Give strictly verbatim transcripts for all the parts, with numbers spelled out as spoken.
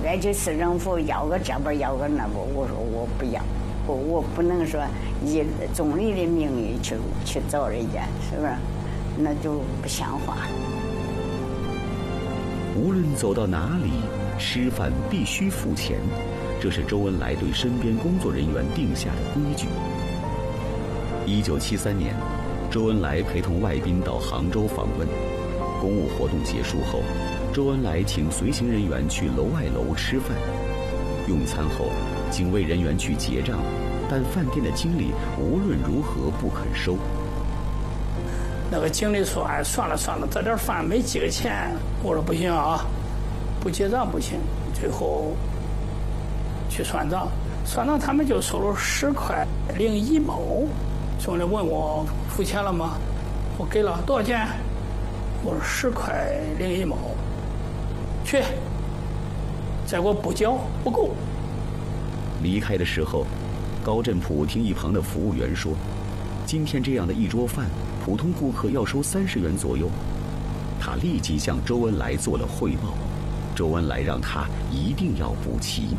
该去市政府要个这边要个那边，我说我不要，我我不能说以总理的名义去去找人家，是不是？那就不像话。 无论走到哪里，吃饭必须付钱，这是周恩来对身边工作人员定下的规矩。一九七三年，周恩来陪同外宾到杭州访问，公务活动结束后，周恩来请随行人员去楼外楼吃饭。用餐后，警卫人员去结账，但饭店的经理无论如何不肯收。 那个经理说：“哎，算了算了，这点饭没几个钱。”我说：“不行啊，不结账不行。”最后去算账，算账他们就收了十块零一毛。总理问我付钱了吗？我给了多少钱？我说十块零一毛。去，再给我补交，不够。 离开的时候，高振甫听一旁的服务员说：“今天这样的一桌饭，普通顾客要收三十元左右。”他立即向周恩来做了汇报，周恩来让他一定要补齐。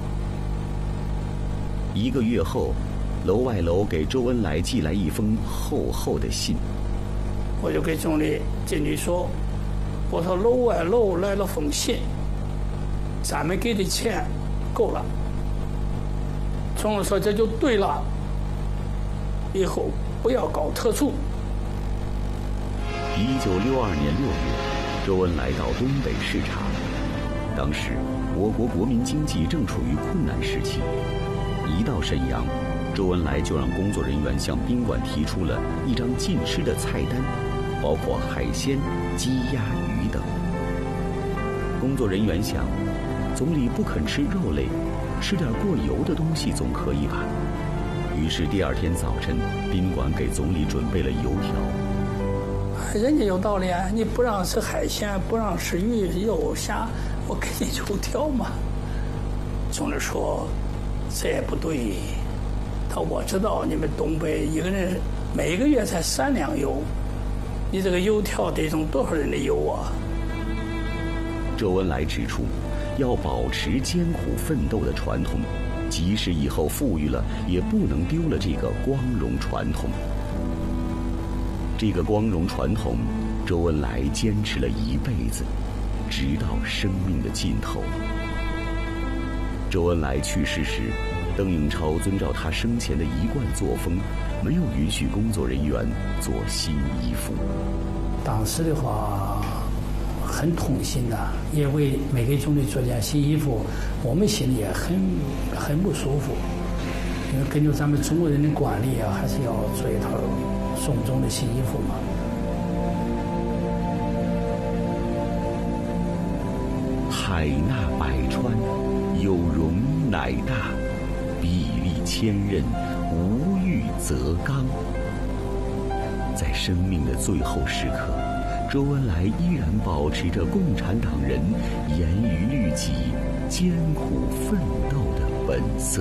一个月后，楼外楼给周恩来寄来一封厚厚的信。 我就给总理进去说：“我说楼外楼来了封信，咱们给的钱够了。”总理说：“这就对了，以后不要搞特殊。” 一九六二年六月，周恩来到东北视察。当时，我国国民经济正处于困难时期。一到沈阳，周恩来就让工作人员向宾馆提出了一张禁吃的菜单，包括海鲜、鸡、鸭、鱼等。工作人员想，总理不肯吃肉类，吃点过油的东西总可以吧？于是第二天早晨，宾馆给总理准备了油条。 人家有道理啊，你不让吃海鲜，不让吃鱼肉虾，我给你油条嘛。总理说这也不对，他我知道你们东北一个人每个月才三两油，你这个油条得用多少人的油啊？ 周恩来指出，要保持艰苦奋斗的传统，即使以后富裕了，也不能丢了这个光荣传统。这个光荣传统，周恩来坚持了一辈子，直到生命的尽头。周恩来去世时，邓颖超遵照他生前的一贯作风，没有允许工作人员做新衣服。 当时的话很痛心的，也为每个总理做件新衣服，我们心里也很很不舒服。因为根据咱们中国人的惯例啊，还是要做一套送终的新衣服嘛。 海纳百川，有容乃大；砥砺千仞，无欲则刚。在生命的最后时刻，周恩来依然保持着共产党人严于律己、艰苦奋斗的本色。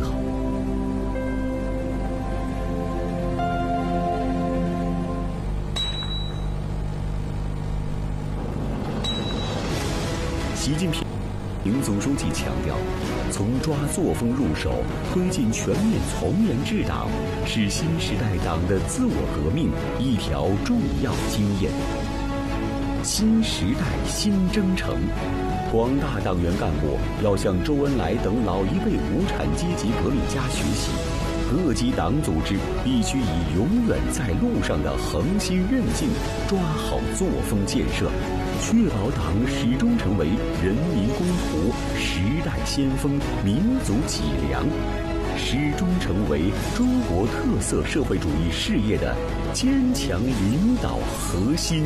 习近平总书记强调，从抓作风入手，推进全面从严治党，是新时代党的自我革命一条重要经验。新时代新征程，广大党员干部要向周恩来等老一辈无产阶级革命家学习，各级党组织必须以永远在路上的恒心韧劲，抓好作风建设，确保党始终成为人民公仆、时代先锋、民族脊梁，始终成为中国特色社会主义事业的坚强领导核心。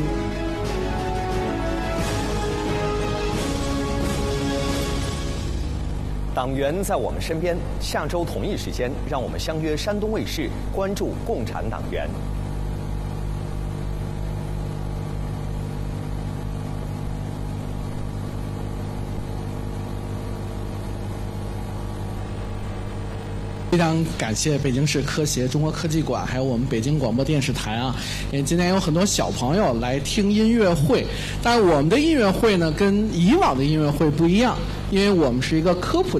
党员在我们身边，下周同一时间，让我们相约山东卫视，关注共产党员。 非常感谢北京市科协中国科技馆，还有我们北京广播电视台啊，因为今天有很多小朋友来听音乐会，但是我们的音乐会呢，跟以往的音乐会不一样，因为我们是一个科普